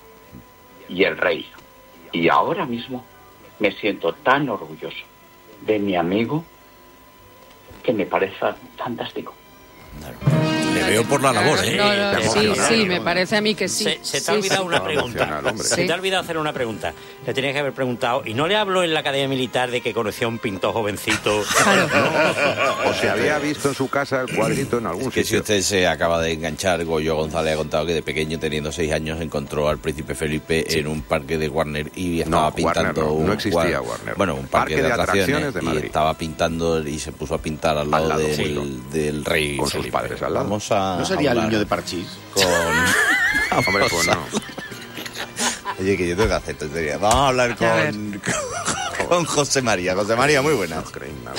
y el rey. Y ahora mismo me siento tan orgulloso de mi amigo que me parece fantástico. Claro. Le veo por la labor, ¿eh? No, no, sí, sí, me parece a mí que sí. Se, se te sí, ha olvidado sí. una pregunta. Se sí. te ha olvidado hacer una pregunta. Le tenías que haber preguntado, ¿y no le habló en la Academia Militar de que conoció a un pintor jovencito? Claro. No, o se había visto en su casa el cuadrito en algún es que sitio. Si usted se acaba de enganchar, Goyo González ha contado que de pequeño, teniendo seis años, encontró al príncipe Felipe sí. en un parque de Warner y estaba no, pintando... Warner, no, un, no existía Warner. Bueno, un parque, parque de, de atracciones, de y estaba pintando y se puso a pintar al lado, al lado del, sí. del rey con Felipe. sus padres al lado. Vamos a ¿No sería el niño de Parchís? Con... Hombre, pues no. Oye, que yo tengo que hacer tontería. Vamos a hablar con, con, con José María. José María, muy buenas. No creen nada.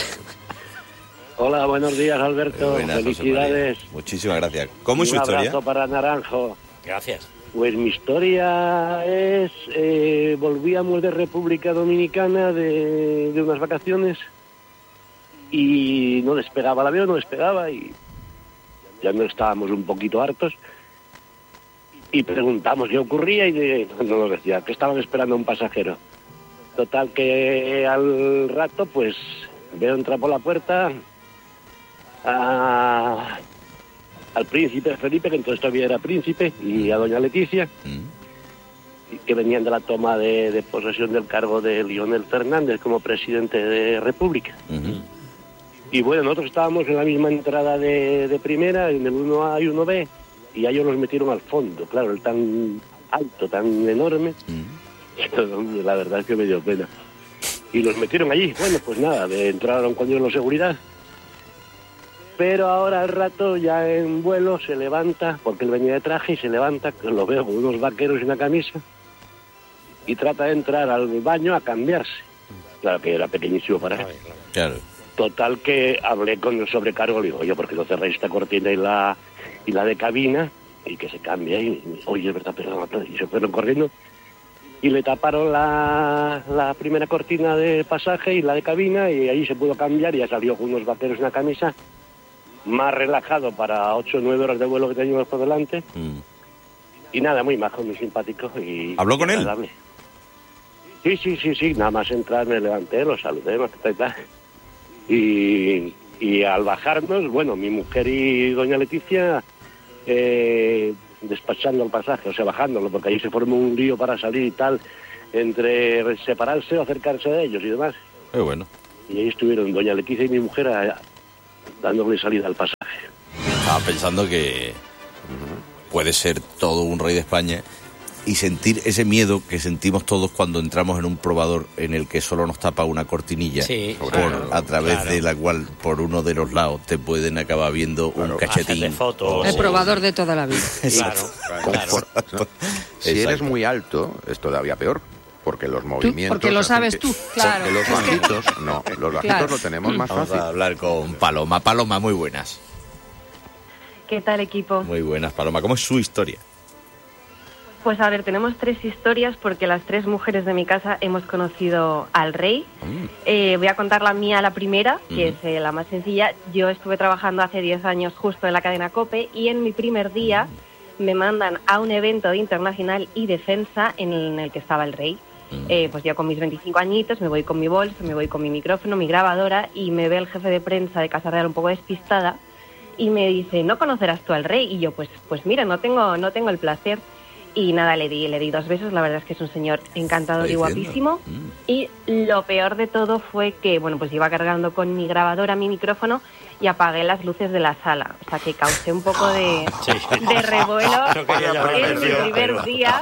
Hola, buenos días, Alberto. Buenas, felicidades. Muchísimas gracias. ¿Cómo es su historia? Un abrazo para Naranjo. Gracias. Pues mi historia es... Eh, volvíamos de República Dominicana de, de unas vacaciones y no despegaba el avión, no despegaba y ya no estábamos un poquito hartos. y preguntamos qué ocurría y de, no nos decía que estaban esperando a un pasajero. Total que al rato pues veo entrar por la puerta a, al príncipe Felipe, que entonces todavía era príncipe, y a doña Leticia, mm. que venían de la toma de, de posesión del cargo de Lionel Fernández como presidente de República. Mm-hmm. Y bueno, nosotros estábamos en la misma entrada de, de primera, en el uno A y uno B, y a ellos los metieron al fondo, claro, el tan alto, tan enorme, mm. la verdad es que me dio pena. Y los metieron allí, bueno, pues nada, entraron con ellos los seguridad. Pero ahora al rato ya en vuelo se levanta, porque él venía de traje y se levanta, que lo veo con unos vaqueros y una camisa, y trata de entrar al baño a cambiarse. Claro que era pequeñísimo para él. Claro. Total que hablé con el sobrecargo, le digo, oye, ¿por qué no cerráis esta cortina y la y la de cabina? Y que se cambie. Y, y oye, es verdad, perdón, y se fueron corriendo. Y le taparon la, la primera cortina de pasaje y la de cabina, y ahí se pudo cambiar y ya salió con unos vaqueros y una camisa, más relajado para ocho o nueve horas de vuelo que teníamos por delante. Mm. Y nada, muy majo, muy simpático. Y ¿habló con él? Sí, sí, sí, sí, nada más entrar me levanté, lo saludé, más que tal. Y, y al bajarnos, bueno, mi mujer y doña Leticia eh, despachando el pasaje, o sea, bajándolo, porque ahí se formó un lío para salir y tal, entre separarse o acercarse de ellos y demás. Qué bueno. Y ahí estuvieron doña Leticia y mi mujer a, a, dándole salida al pasaje. Estaba pensando que puede ser todo un rey de España y sentir ese miedo que sentimos todos cuando entramos en un probador en el que solo nos tapa una cortinilla, sí, por, claro, a través claro. de la cual por uno de los lados te pueden acabar viendo claro. un cachetín. Fotos. El probador de toda la vida. Claro, claro. claro. Si Exacto. eres muy alto, es todavía peor. Porque los movimientos... Porque lo sabes gente, tú, claro. Porque los bajitos, no, los bajitos claro. lo tenemos más Vamos fácil. Vamos a hablar con Paloma. Paloma, muy buenas. ¿Qué tal, equipo? Muy buenas, Paloma. ¿Cómo es su historia? Pues a ver, tenemos tres historias porque las tres mujeres de mi casa hemos conocido al rey. Mm. Eh, voy a contar la mía, la primera, que mm. es eh, la más sencilla. Yo estuve trabajando hace diez años justo en la cadena COPE y en mi primer día mm. me mandan a un evento de internacional y defensa en el, en el que estaba el rey. Mm. Eh, pues yo con mis veinticinco añitos me voy con mi bolso, me voy con mi micrófono, mi grabadora y me ve el jefe de prensa de Casa Real un poco despistada y me dice, ¿no conocerás tú al rey? Y yo, pues pues mira, no tengo no tengo el placer. Y nada, le di le di dos besos, la verdad es que es un señor encantador y guapísimo. Mm. Y lo peor de todo fue que, bueno, pues iba cargando con mi grabadora, mi micrófono y apagué las luces de la sala. O sea, que causé un poco de, sí. de revuelo en mi primer pero... día.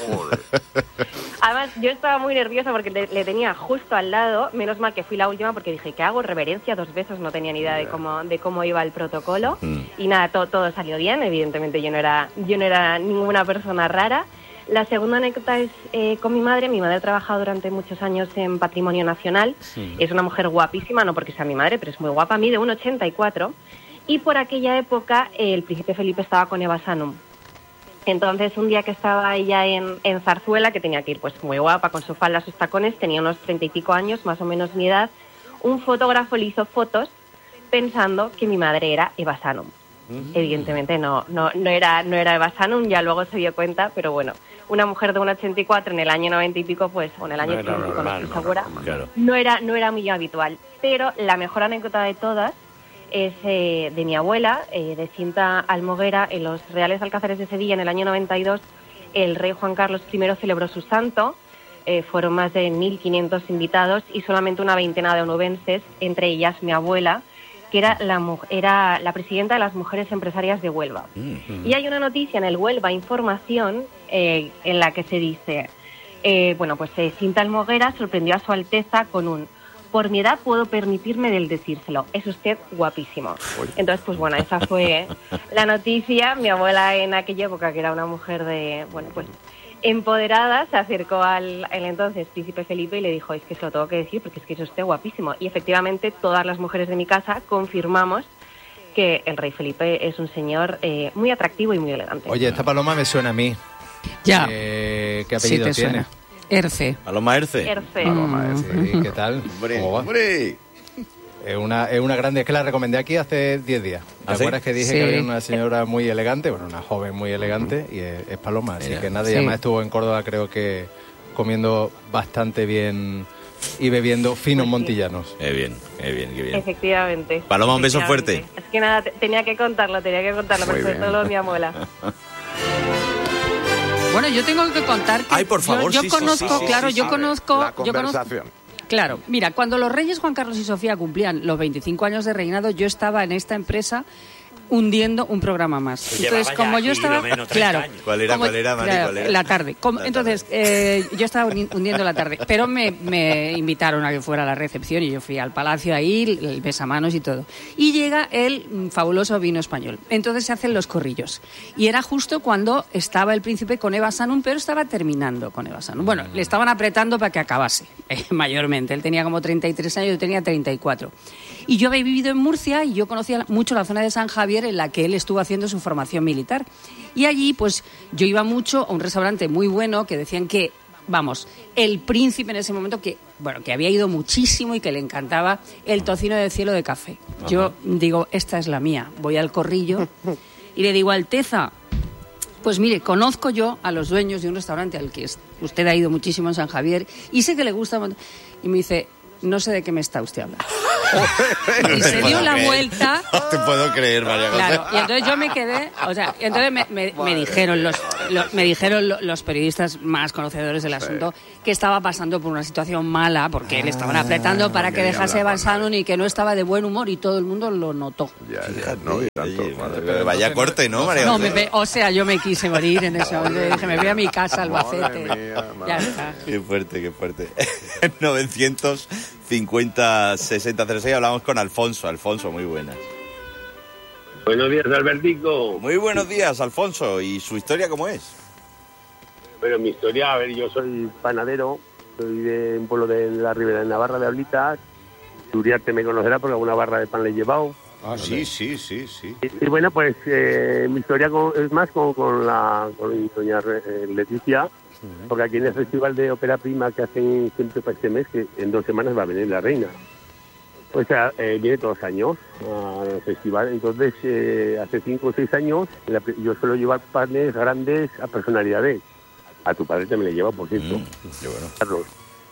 Además, yo estaba muy nerviosa porque le, le tenía justo al lado. Menos mal que fui la última porque dije, ¿qué hago? Reverencia, dos besos, no tenía ni idea de cómo de cómo iba el protocolo. Mm. Y nada, todo, todo salió bien. Evidentemente yo no era yo no era ninguna persona rara. La segunda anécdota es eh, con mi madre. Mi madre ha trabajado durante muchos años en Patrimonio Nacional. Sí. Es una mujer guapísima, no porque sea mi madre, pero es muy guapa. Mide uno ochenta y cuatro. Y por aquella época eh, el príncipe Felipe estaba con Eva Sanum. Entonces, un día que estaba ella en, en Zarzuela, que tenía que ir pues muy guapa, con su falda, sus tacones, tenía unos treinta y pico años, más o menos mi edad, un fotógrafo le hizo fotos pensando que mi madre era Eva Sanum. Mm. Evidentemente no, no, no, era, no era Eva Sanum, ya luego se dio cuenta, pero bueno, una mujer de uno ochenta y cuatro en el año noventa y pico, pues, o en el año no, ochenta y pico, no, no, no estoy segura, claro. no, era, no era muy habitual. Pero la mejor anécdota de todas es eh, de mi abuela, eh, de Cinta Almoguera, en los Reales Alcázares de Sevilla, en el año noventa y dos, el rey Juan Carlos primero celebró su santo, eh, fueron más de mil quinientos invitados y solamente una veintena de onubenses, entre ellas mi abuela, que era la, era la presidenta de las mujeres empresarias de Huelva. Mm-hmm. Y hay una noticia en el Huelva Información eh, en la que se dice, eh, bueno, pues eh, Cinta Almoguera sorprendió a su Alteza con un por mi edad puedo permitirme del decírselo, es usted guapísimo. Entonces, pues bueno, esa fue la noticia. Mi abuela en aquella época, que era una mujer de, bueno, pues empoderada, se acercó al, al entonces príncipe Felipe y le dijo, es que se lo tengo que decir porque es que es usted guapísimo. Y efectivamente, todas las mujeres de mi casa confirmamos que el rey Felipe es un señor eh, muy atractivo y muy elegante. Oye, esta paloma me suena a mí. Ya. Eh, ¿Qué apellido sí tiene? Erce. Paloma Erce. Erce. Paloma Erce. ¿Y qué tal? Hombre, hombre. Es una, es una grande, es que la recomendé aquí hace diez días. ¿Te ¿Ah, sí? acuerdas que dije Sí. que había una señora muy elegante? Bueno, una joven muy elegante y es, es Paloma. Así Mira. que nada, Sí. y además estuvo en Córdoba, creo que comiendo bastante bien y bebiendo finos montillanos. Qué bien, qué bien, qué bien. Efectivamente. Paloma, un beso Efectivamente. fuerte. Es que nada, te- tenía que contarlo, tenía que contarlo, Muy pero sobre bien. todo mi abuela. Bueno, yo tengo que contar que Ay, por favor, yo, yo sí, sí, conozco, sí, sí, claro, sí, yo sí. conozco, La yo conozco, conversación. claro, mira, cuando los reyes Juan Carlos y Sofía cumplían los veinticinco años de reinado, yo estaba en esta empresa hundiendo un programa más. Llevaba Entonces, ya como yo aquí estaba, lo menos treinta claro, años. ¿Cuál era, como- cuál era, Mari, claro, cuál era? la tarde. Como- La entonces, eh, yo estaba hundi- hundiendo la tarde, pero me, me invitaron a que fuera a la recepción y yo fui al palacio ahí, el besamanos y todo. Y llega el mm, fabuloso vino español. Entonces se hacen los corrillos. Y era justo cuando estaba el príncipe con Eva Sanum, pero estaba terminando con Eva Sanum. Bueno, le estaban apretando para que acabase, eh, mayormente. Él tenía como treinta y tres años, yo tenía treinta y cuatro. Y yo había vivido en Murcia y yo conocía mucho la zona de San Javier en la que él estuvo haciendo su formación militar. Y allí, pues, yo iba mucho a un restaurante muy bueno que decían que, vamos, el príncipe en ese momento, que, bueno, que había ido muchísimo y que le encantaba el tocino de cielo de café. Yo digo, esta es la mía. Voy al corrillo y le digo, Alteza, pues mire, conozco yo a los dueños de un restaurante al que es- usted ha ido muchísimo en San Javier y sé que le gusta. mon-". Y me dice, no sé de qué me está usted hablando. Y se dio la vuelta. No te puedo creer, María José. Claro, y entonces yo me quedé, o sea, y entonces me, me- me dijeron los, lo- me dijeron lo- los periodistas más conocedores del asunto que estaba pasando por una situación mala porque le estaban apretando para que quería dejase hablar Eva Sanum y que no estaba de buen humor y todo el mundo lo notó. Ya, ya, no, y tanto. Oye, madre pero mía. vaya corte, ¿no, María No, José? me ve- o sea, yo me quise morir en ese momento. Dije, me voy a mi casa, Albacete. Madre mía, madre Ya está. Qué fuerte, qué fuerte. novecientos cincuenta sesenta cero seis hablamos con Alfonso. Alfonso, muy buenas. Buenos días, Albertico. Muy buenos días, Alfonso. ¿Y su historia cómo es? Bueno, mi historia, a ver, yo soy panadero, soy de un pueblo de la Ribera de Navarra, de Ablita. Uriarte me conocerá porque alguna barra de pan le he llevado. Ah, sí, sí, sí, sí. Y, y bueno, pues eh, mi historia con- es más con, con la con doña eh, Leticia, porque aquí en el Festival de Ópera Prima que hacen siempre para este mes, que en dos semanas va a venir la reina. Pues eh, viene todos los años al festival, entonces eh, hace cinco o seis años la- yo suelo llevar panes grandes a personalidades. A tu padre también le lleva, por cierto. Qué bueno. Carlos.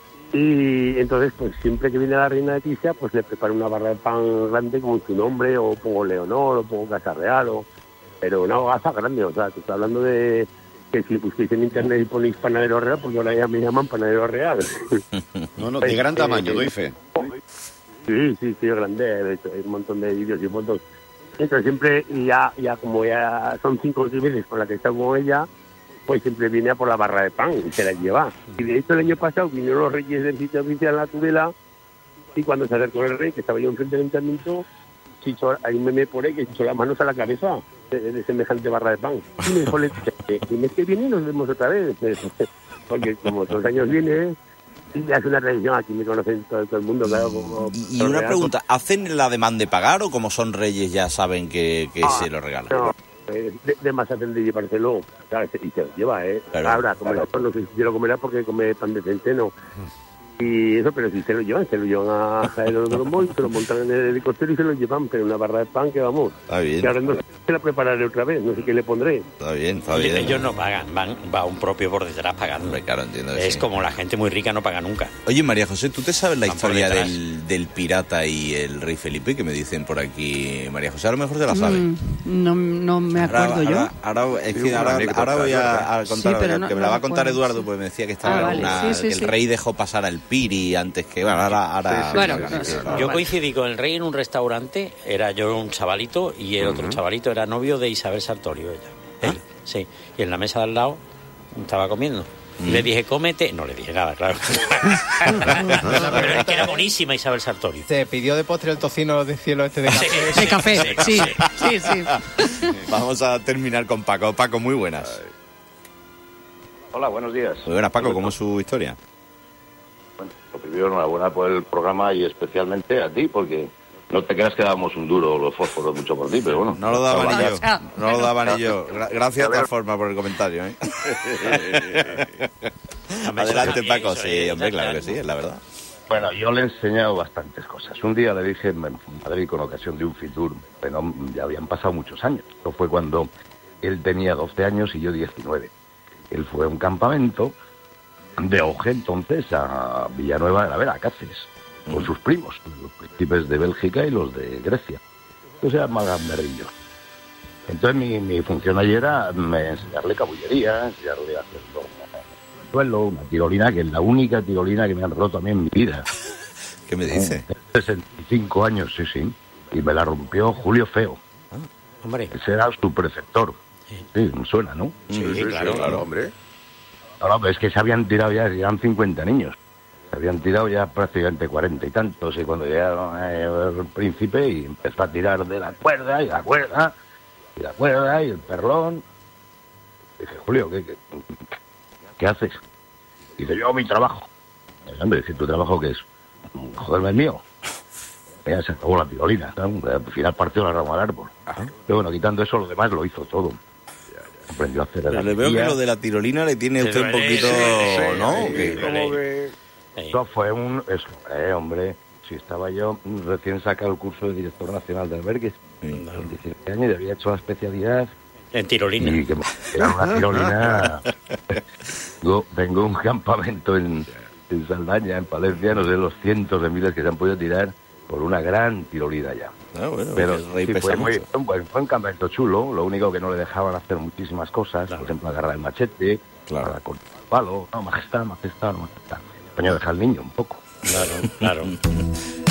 Y entonces, pues siempre que viene la reina Leticia, pues le preparo una barra de pan grande con su nombre, o pongo Leonor, o pongo Casa Real, o... pero una hogaza grande, o sea, te estoy hablando de que si busquéis en internet y ponéis panadero real, porque ahora ya me llaman panadero real. No, no, de gran tamaño, doy fe. Sí, sí, sí, grande, de hecho, hay un montón de vídeos y fotos. Entonces siempre, y ya, ya como ya son cinco o seis veces con la que he estado con ella, pues siempre viene a por la barra de pan y se la lleva. Y de hecho el año pasado vinieron los reyes del sitio oficial a la Tudela y cuando se acercó el rey, que estaba yo enfrente del ayuntamiento, se hizo, hay un meme por ahí que se echó las manos a la cabeza de, de semejante barra de pan. Y me dijo, "Leticia, el mes que viene nos vemos otra vez". Porque como todos los años viene, y hace una tradición, aquí me conocen todo, todo el mundo, claro. Como, Y una pregunta, ¿hacen la demanda de pagar o como son reyes ya saben que, que Ah, se lo regalan? No, eh, de, de más hacen de llevárselo, ¿sabes? Y se lo lleva, ¿eh? Claro, Ahora, como claro. no sé si se lo comerá porque come pan de centeno. Y eso, pero si se lo llevan, se lo llevan a Aeródromo y se lo montan en el helicóptero y se lo llevan, pero una barra de pan que vamos. Está bien. Y ahora no sé si la prepararé otra vez, no sé qué le pondré. Está bien, está Ellos, bien. ellos no pagan, van, va un propio por detrás pagando. Hombre, claro, entiendo que Es sí. como la gente muy rica no paga nunca. Oye, María José, ¿tú te sabes la Van por historia detrás. del, del pirata y el rey Felipe que me dicen por aquí? María José, a lo mejor te la sabe. Mm, no, no me acuerdo Ahora, yo. ahora, ahora- es Sí, que una ahora, anécdota, ahora voy a, a Sí, contar, pero que no- me no la va a me contar acuerdo, Eduardo, sí. pues me decía que estaba Ah, vale, una, sí, sí, que el sí. rey dejó pasar al piri antes que... Bueno, ahora... ahora Sí, sí, Bueno, sí, no sí, sé. sí. Yo coincidí con el rey en un restaurante, era yo un chavalito y el otro chavalito era novio de Isabel Sartorio, ella. Él, sí. Y en la mesa de al lado estaba comiendo. Y le dije, cómete. No le dije nada, claro. Pero es que era buenísima Isabel Sartorio. ¿Se pidió de postre el tocino de cielo este de café? De café, sí, sí, sí. Vamos a terminar con Paco. Paco, muy buenas. Hola, buenos días. Muy buenas, Paco, ¿cómo es su historia? Bueno, lo primero, enhorabuena por el programa y especialmente a ti, porque no te creas que dábamos un duro los fósforos mucho por ti, pero bueno. No lo daba ni yo. Ah, No lo daba ni yo. Gra- Gracias de todas formas por el comentario, ¿eh? Adelante, Paco. Sí, hombre, claro que sí, es la verdad. Bueno, yo le he enseñado bastantes cosas. Un día le dije en Madrid con ocasión de un Fitur, pero ya habían pasado muchos años. Esto fue cuando él tenía doce años y yo diecinueve. Él fue a un campamento de Oje, entonces, a Villanueva de la Vera, a Cáceres, con sus primos, los príncipes de Bélgica y los de Grecia. Esto se llama Gambardillo. Entonces mi, mi función allí era me, enseñarle cabullería, enseñarle a hacer un suelo, una tirolina, que es la única tirolina que me han roto a mí en mi vida. ¿Qué me dice? sesenta y cinco años, sí, sí. Y me la rompió Julio Feo. Ah, hombre. Ese era su preceptor. Sí, suena, ¿no? Sí, sí, claro, claro, hombre. No, no, pero es que se habían tirado ya, eran cincuenta niños. Se habían tirado ya prácticamente cuarenta y tantos. Y cuando llegaron eh, el príncipe y empezó a tirar de la cuerda y la cuerda y la cuerda y el perlón. Dije, Julio, ¿qué, qué, qué haces? Dice, yo mi trabajo. Y, hombre, dice, ¿tu trabajo qué es? Joderme el mío. Ya se acabó la tirolina. ¿no? Al final partió la rama al árbol. Pero bueno, quitando eso, lo demás lo hizo todo. Aprendió a hacer Pero le veo que lo de la tirolina le tiene usted un poquito, ¿no? Sí, sí, como que... Eso fue un... Eso, eh, hombre, si estaba yo recién sacado el curso de director nacional de albergues, con diecisiete años, y había hecho la especialidad... En tirolina. Y que era una tirolina... Yo tengo un campamento en, en Saldaña, en Palencia, no sé, los cientos de miles que se han podido tirar por una gran tirolina ya. Ah, bueno, pero sí, sí, fue, muy, fue, un buen, fue un campamento chulo, lo único que no le dejaban hacer muchísimas cosas, claro. Por ejemplo, agarrar el machete, claro. Para cortar el palo, no, majestad, majestad, no, majestad. Coño, deja al niño un poco. Claro, claro.